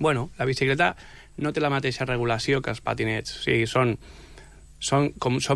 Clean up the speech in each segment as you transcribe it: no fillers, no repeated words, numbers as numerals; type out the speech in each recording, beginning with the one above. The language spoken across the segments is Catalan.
Bueno, la bicicleta no té la mateixa regulació que els patinets. O sigui, són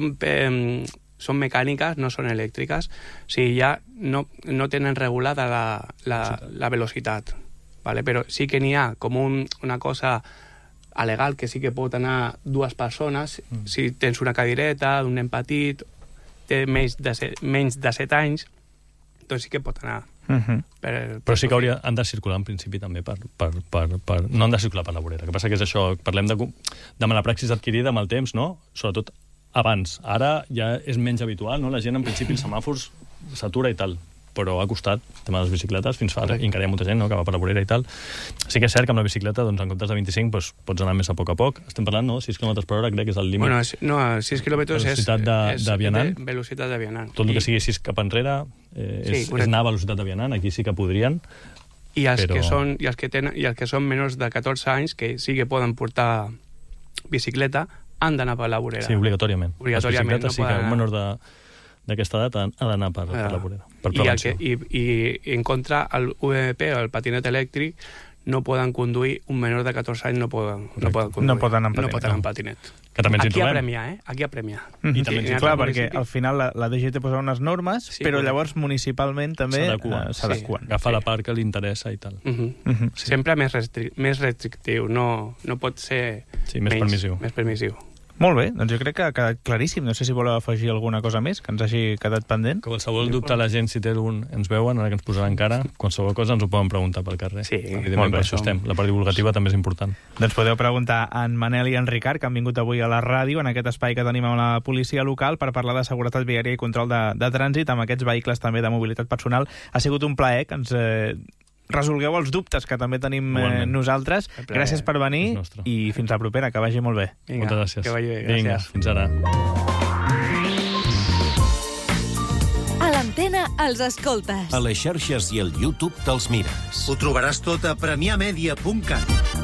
mecàniques, no són elèctriques. O sigui, ja no tenen regulada la velocitat. ¿Vale? Però sí que n'hi ha com una cosa legal que sí que pot anar dues persones. Si tens una cadireta d'un nen petit, té menys de 7 anys, doncs sí que pot anar. Però sí que han de circular en principi també no han de circular per la vorera. El que passa que és això, parlem de mala praxis adquirida amb el temps, no? Sobretot abans. Ara ja és menys habitual, no? La gent en principi els semàfors s'atura i tal, però ha costat el tema de les bicicletes, fins fa, i encara hi ha molta gent, no?, que va per la vorera i tal. Sí que és cert que amb la bicicleta, doncs, en comptes de 25, doncs, pots anar més a poc. Estem parlant, no?, 6 km per hora, crec que és el límit. Bueno, no, 6 quilòmetres és velocitat de vianant. Tot el que sigui 6 cap enrere és anar a velocitat de vianant, aquí sí que podrien. I els que són menors de 14 anys, que sí que poden portar bicicleta, han d'anar per la vorera. Sí, obligatòriament. Les bicicletes sí que un menor d'aquesta edat ha d'anar per la vorera, per prevenció. I en contra, el UMP, el patinet elèctric, no poden conduir, un menor de 14 anys no poden conduir. No poden anar en patinet. Que també ens hi trobem. Aquí a premiar. I també clar, perquè al final la DGT posa unes normes, però llavors municipalment també s'adeqüen. Agafa la part que li interessa i tal. Sempre més restrictiu, no pot ser més permissiu. Molt bé, doncs jo crec que ha quedat claríssim. No sé si voleu afegir alguna cosa més que ens hagi quedat pendent. Qualsevol dubte, la gent, si té algun, ens veuen, ara que ens posaran cara, qualsevol cosa ens ho poden preguntar pel carrer. Sí, evidentment, per això estem. La part divulgativa també és important. Doncs podeu preguntar a en Manel i en Ricard, que han vingut avui a la ràdio, en aquest espai que tenim amb la policia local, per parlar de seguretat viària i control de trànsit amb aquests vehicles també de mobilitat personal. Ha sigut un plaer que ens resolgueu els dubtes que també tenim nosaltres. Gràcies per venir i fins la propera, que vagi molt bé. Moltes gràcies. Que vagi bé, gràcies. Fins ara. A l'Antena els escoltes. A les xarxes i al YouTube te'ls mires. Ho trobaràs tot a premiamedia.cat.